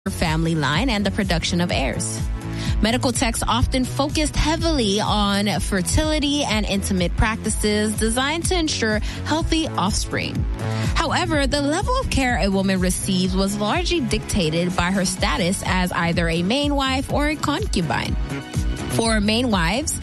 family line and the production of heirs. Medical texts often focused heavily on fertility and intimate practices designed to ensure healthy offspring. However, the level of care a woman receives was largely dictated by her status as either a main wife or a concubine. For main wives,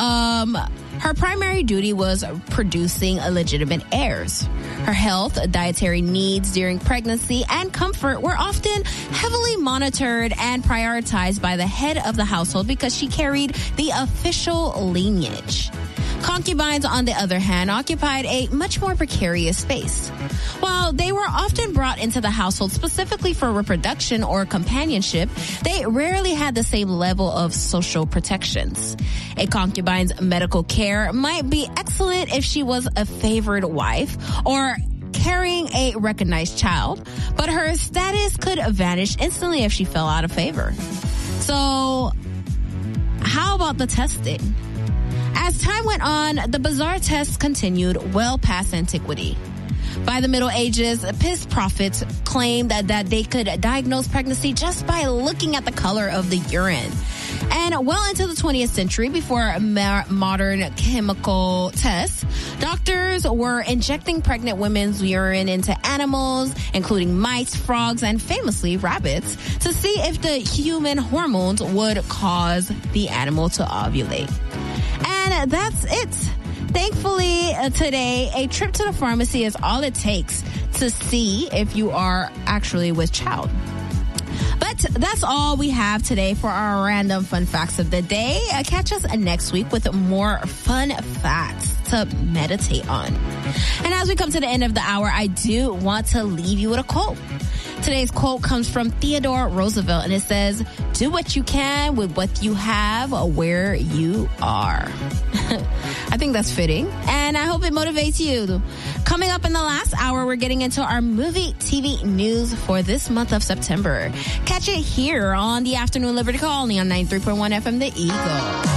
her primary duty was producing legitimate heirs. Her health, dietary needs during pregnancy, and comfort were often heavily monitored and prioritized by the head of the household because she carried the official lineage. Concubines, on the other hand, occupied a much more precarious space. While they were often brought into the household specifically for reproduction or companionship, they rarely had the same level of social protections. A concubine's medical care might be excellent if she was a favored wife or carrying a recognized child, but her status could vanish instantly if she fell out of favor. So, how about the testing? As time went on, the bizarre tests continued well past antiquity. By the Middle Ages, piss prophets claimed that they could diagnose pregnancy just by looking at the color of the urine. And well into the 20th century, before modern chemical tests, doctors were injecting pregnant women's urine into animals, including mice, frogs, and famously rabbits, to see if the human hormones would cause the animal to ovulate. And that's it. Thankfully, today, a trip to the pharmacy is all it takes to see if you are actually with child. But that's all we have today for our random fun facts of the day. Catch us next week with more fun facts to meditate on. And as we come to the end of the hour, I do want to leave you with a quote. Today's quote comes from Theodore Roosevelt, and it says, "Do what you can with what you have where you are." I think that's fitting, and I hope it motivates you. Coming up in the last hour, we're getting into our movie TV news for this month of September. Catch it here on the Afternoon Liberty Call, only on 93.1 FM The Eagle.